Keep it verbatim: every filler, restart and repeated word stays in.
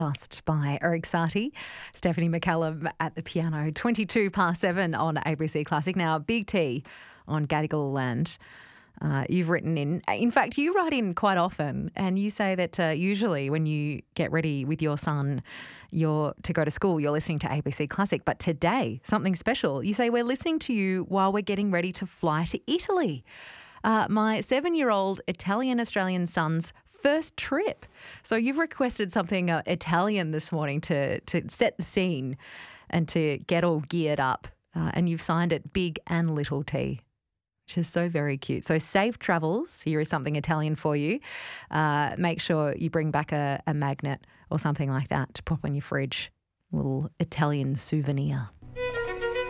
Bust by Eric Satie, Stephanie McCallum at the piano. twenty-two past seven on A B C Classic. Now, Big T on Gadigal Land. Uh, you've written in, in fact, you write in quite often, and you say that uh, usually when you get ready with your son you're to go to school, you're listening to A B C Classic. But today, something special. You say we're listening to you while we're getting ready to fly to Italy. Uh, my seven-year-old Italian-Australian son's first trip. So you've requested something uh, Italian this morning to to set the scene and to get all geared up. Uh, and you've signed it Big and Little T, which is so very cute. So safe travels. Here is something Italian for you. Uh, make sure you bring back a, a magnet or something like that to pop on your fridge. A little Italian souvenir.